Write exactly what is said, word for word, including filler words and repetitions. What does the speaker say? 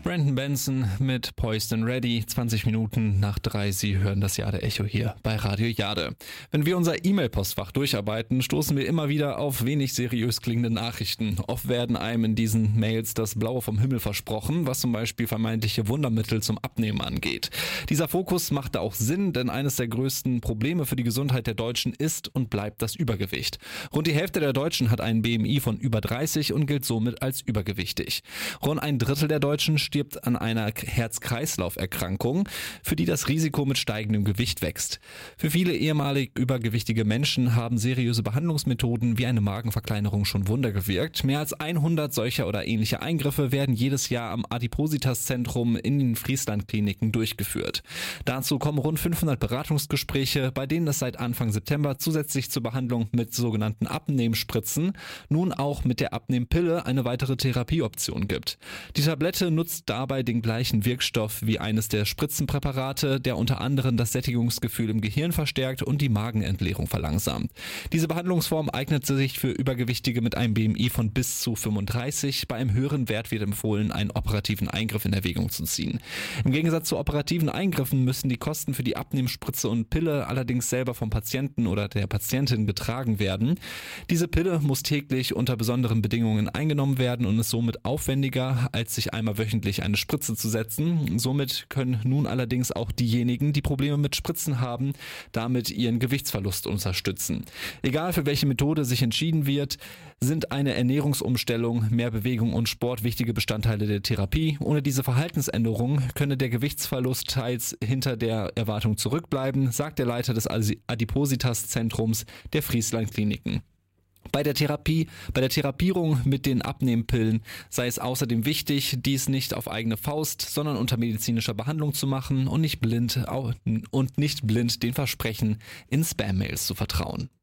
Brandon Benson mit Poised and Ready, zwanzig Minuten nach drei. Sie hören das Jade Echo hier bei Radio Jade. Wenn wir unser E-Mail-Postfach durcharbeiten, stoßen wir immer wieder auf wenig seriös klingende Nachrichten. Oft werden einem in diesen Mails das Blaue vom Himmel versprochen, was zum Beispiel vermeintliche Wundermittel zum Abnehmen angeht. Dieser Fokus macht da auch Sinn, denn eines der größten Probleme für die Gesundheit der Deutschen ist und bleibt das Übergewicht. Rund die Hälfte der Deutschen hat einen B M I von über dreißig und gilt somit als übergewichtig. Rund ein Drittel der Deutschen stirbt an einer Herz-Kreislauf-Erkrankung, für die das Risiko mit steigendem Gewicht wächst. Für viele ehemalig übergewichtige Menschen haben seriöse Behandlungsmethoden wie eine Magenverkleinerung schon Wunder gewirkt. Mehr als hundert solcher oder ähnliche Eingriffe werden jedes Jahr am Adipositas-Zentrum in den Friesland-Kliniken durchgeführt. Dazu kommen rund fünfhundert Beratungsgespräche, bei denen es seit Anfang September zusätzlich zur Behandlung mit sogenannten Abnehmspritzen nun auch mit der Abnehmpille eine weitere Therapieoption gibt. Die Tablette nutzt dabei den gleichen Wirkstoff wie eines der Spritzenpräparate, der unter anderem das Sättigungsgefühl im Gehirn verstärkt und die Magenentleerung verlangsamt. Diese Behandlungsform eignet sich für Übergewichtige mit einem B M I von bis zu fünfunddreißig. Bei einem höheren Wert wird empfohlen, einen operativen Eingriff in Erwägung zu ziehen. Im Gegensatz zu operativen Eingriffen müssen die Kosten für die Abnehmspritze und Pille allerdings selber vom Patienten oder der Patientin getragen werden. Diese Pille muss täglich unter besonderen Bedingungen eingenommen werden und ist somit aufwendiger, als sich einmal wöchentlich eine Spritze zu setzen. Somit können nun allerdings auch diejenigen, die Probleme mit Spritzen haben, damit ihren Gewichtsverlust unterstützen. Egal für welche Methode sich entschieden wird, sind eine Ernährungsumstellung, mehr Bewegung und Sport wichtige Bestandteile der Therapie. Ohne diese Verhaltensänderung könne der Gewichtsverlust teils hinter der Erwartung zurückbleiben, sagt der Leiter des Adipositas-Zentrums der Friesland-Kliniken. Bei der Therapie, bei der Therapierung mit den Abnehmpillen sei es außerdem wichtig, dies nicht auf eigene Faust, sondern unter medizinischer Behandlung zu machen und nicht blind und nicht blind den Versprechen in Spam-Mails zu vertrauen.